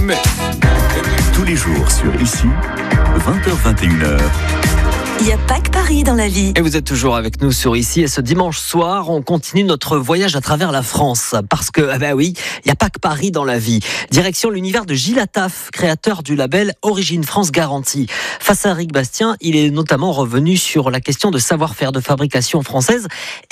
Tous les jours sur Ici, 20h-21h. Il n'y a pas que Paris dans la vie. Et vous êtes toujours avec nous sur Ici. Et ce dimanche soir, on continue notre voyage à travers la France. Parce que, oui, il n'y a pas que Paris dans la vie. Direction l'univers de Gilles Attaf, créateur du label Origine France Garantie. Face à Eric Bastien, il est notamment revenu sur la question de savoir-faire de fabrication française